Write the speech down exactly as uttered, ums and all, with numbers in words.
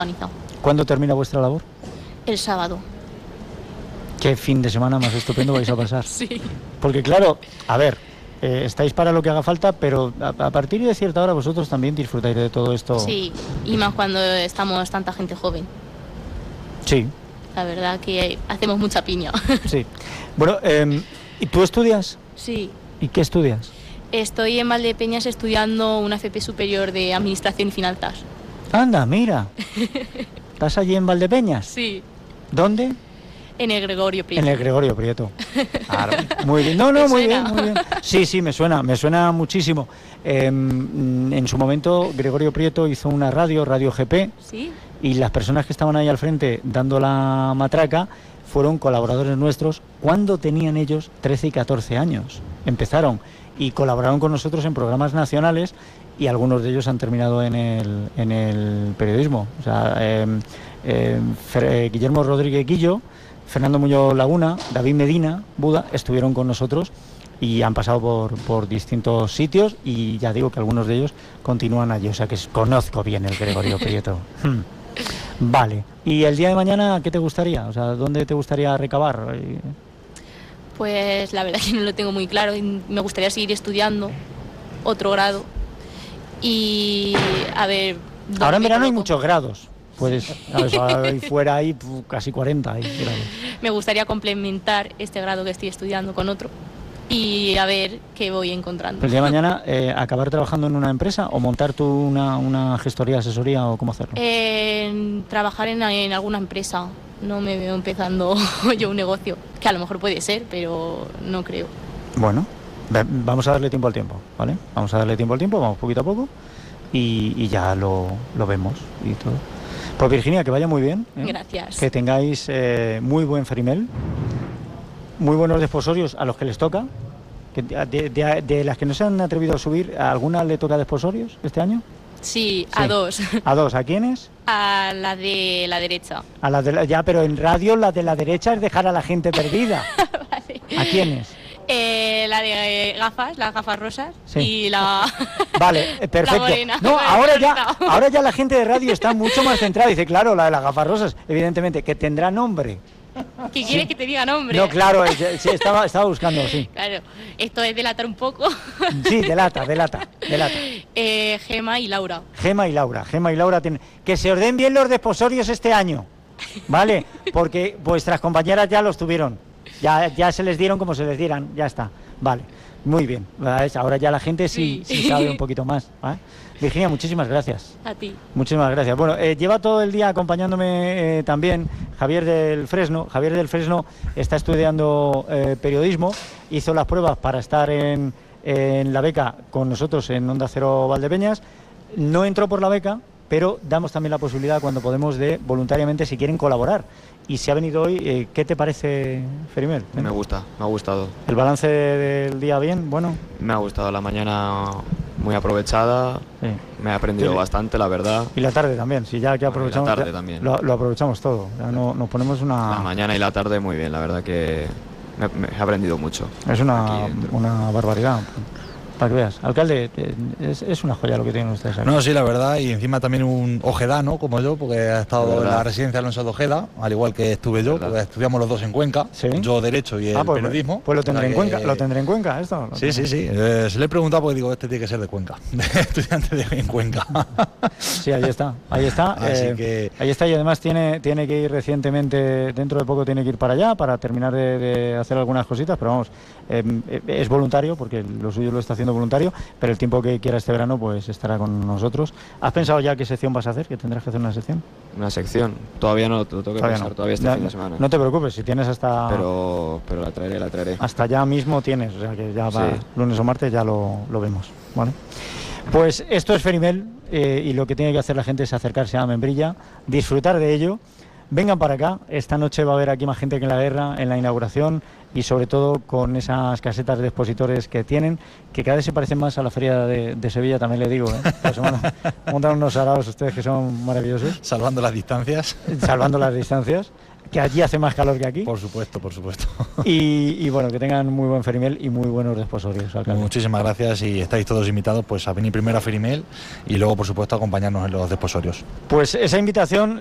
organizado. ¿Cuándo termina vuestra labor? El sábado. ¿Qué fin de semana más estupendo vais a pasar? Sí. Porque claro, a ver, eh, estáis para lo que haga falta, pero a, a partir de cierta hora vosotros también disfrutáis de todo esto. Sí, y más cuando estamos tanta gente joven. Sí. La verdad que hacemos mucha piña. Sí. Bueno, eh, ¿y tú estudias? Sí. ¿Y qué estudias? Estoy en Valdepeñas estudiando una F P superior de Administración y Finanzas. Anda, mira. ¿Estás allí en Valdepeñas? Sí. ¿Dónde? En el Gregorio Prieto. En el Gregorio Prieto. Claro. Muy bien. No, no, muy bien, muy bien. Sí, sí, me suena, me suena muchísimo. Eh, en su momento, Gregorio Prieto hizo una radio, Radio G P. Sí. Y las personas que estaban ahí al frente dando la matraca fueron colaboradores nuestros cuando tenían ellos trece y catorce años. Empezaron y colaboraron con nosotros en programas nacionales y algunos de ellos han terminado en el, en el periodismo. O sea, eh, eh, Guillermo Rodríguez Guillo, Fernando Muñoz Laguna, David Medina, Buda, estuvieron con nosotros y han pasado por, por distintos sitios y ya digo que algunos de ellos continúan allí. O sea que conozco bien el Gregorio Prieto. Vale. ¿Y el día de mañana qué te gustaría? O sea, ¿dónde te gustaría recabar? Pues la verdad que no lo tengo muy claro. Me gustaría seguir estudiando otro grado. Y a ver... Ahora en verano hay muchos grados. Puedes, ahí fuera hay casi cuarenta hay grados. Me gustaría complementar este grado que estoy estudiando con otro. Y a ver qué voy encontrando. ¿El día de mañana eh, acabar trabajando en una empresa o montar tú una, una gestoría, asesoría o cómo hacerlo? Eh, trabajar en, en alguna empresa. No me veo empezando yo un negocio, que a lo mejor puede ser, pero no creo. Bueno, vamos a darle tiempo al tiempo, ¿vale? Vamos a darle tiempo al tiempo, vamos poquito a poco y, y ya lo, lo vemos y todo. Pues Virginia, que vaya muy bien. ¿eh? Gracias. Que tengáis eh, muy buen Ferimel. Muy buenos desposorios a los que les toca. Que de, de, de las que no se han atrevido a subir, ¿a alguna le toca desposorios este año? Sí, a sí. dos. ¿A dos? ¿A quiénes? A la de la derecha. A la de la, ya, pero en radio la de la derecha es dejar a la gente perdida. Vale. ¿A quiénes? Eh, la de eh, gafas, las gafas rosas sí. Y la... Vale, perfecto. La morena, no, ahora ya, ahora ya la gente de radio está mucho más centrada. Dice, claro, la de las gafas rosas, evidentemente, que tendrá nombre. ¿Qué quieres sí. que te diga nombre? No, claro, sí, estaba, estaba buscando, sí. Claro, esto es delatar un poco. Sí, delata, delata, delata. Eh, Gema y Laura. Gema y Laura, Gema y Laura tienen... Que se os den bien los desposorios este año, ¿vale? Porque vuestras compañeras ya los tuvieron. Ya, ya se les dieron como se les dieran, ya está. Vale, muy bien. Ahora ya la gente sí, sí. sí sabe un poquito más, ¿vale? Virginia, muchísimas gracias. A ti. Muchísimas gracias. Bueno, eh, lleva todo el día acompañándome eh, también Javier del Fresno. Javier del Fresno está estudiando eh, periodismo, hizo las pruebas para estar en, en la beca con nosotros en Onda Cero Valdepeñas. No entró por la beca, pero damos también la posibilidad cuando podemos de voluntariamente si quieren colaborar. Y si ha venido hoy, eh, ¿qué te parece, Ferimel? Me gusta, me ha gustado. ¿El balance del día bien? Bueno. Me ha gustado la mañana muy aprovechada, sí. Me he aprendido sí. bastante, la verdad. Y la tarde también, si ya que aprovechamos, y la tarde también. Lo, lo aprovechamos todo, ya no, nos ponemos una... La mañana y la tarde muy bien, la verdad que me, me he aprendido mucho. Es una, una barbaridad. Para que veas, alcalde, es, es una joya lo que tienen ustedes aquí. No, sí, la verdad, y encima también un ojedano como yo, porque ha estado en la residencia de Alonso de Ojeda, al igual que estuve yo, porque estudiamos los dos en Cuenca, ¿sí? Yo Derecho y el ah, pues, periodismo. Pues lo tendré en que... Cuenca, ¿lo tendré en Cuenca esto? Sí, sí, sí, eh, se le he preguntado porque digo, este tiene que ser de Cuenca, de estudiante de en Cuenca. Sí, ahí está, ahí está, Así eh, que... ahí está y además tiene, tiene que ir recientemente, dentro de poco tiene que ir para allá para terminar de, de hacer algunas cositas, pero vamos, eh, es voluntario, porque lo suyo lo está haciendo voluntario, pero el tiempo que quiera este verano pues estará con nosotros. ¿Has pensado ya qué sección vas a hacer? ¿Que tendrás que hacer una sección? Una sección, todavía no, lo tengo que todavía pensar, no. todavía este ya, fin de semana. No te preocupes, si tienes hasta... Pero, pero la traeré, la traeré. Hasta ya mismo tienes, o sea que ya va, sí. lunes o martes ya lo, lo vemos, ¿vale? Pues esto es Ferimel eh, y lo que tiene que hacer la gente es acercarse a Membrilla, disfrutar de ello. Vengan para acá, esta noche va a haber aquí más gente que en la guerra, en la inauguración y sobre todo con esas casetas de expositores que tienen, que cada vez se parecen más a la feria de, de Sevilla, también le digo, ¿eh? Pues, bueno, montan unos araos ustedes que son maravillosos. Salvando las distancias. Salvando las distancias. que allí hace más calor que aquí. Por supuesto, por supuesto. Y, y bueno, que tengan muy buen Ferimel y muy buenos desposorios, alcalde. Muchísimas gracias y estáis todos invitados pues a venir primero a Ferimel y luego, por supuesto, a acompañarnos en los desposorios. Pues esa invitación